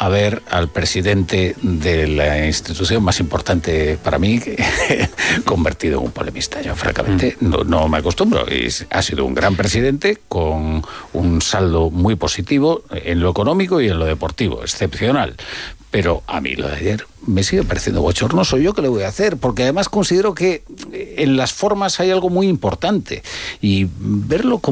a ver al presidente de la institución más importante para mí convertido en un polemista. Yo, francamente, no me acostumbro. Ha sido un gran presidente con un saldo muy positivo en lo económico y en lo deportivo, excepcional. Pero a mí lo de ayer me sigue pareciendo bochornoso. ¿Yo qué le voy a hacer? Porque además considero que en las formas hay algo muy importante. Y verlo como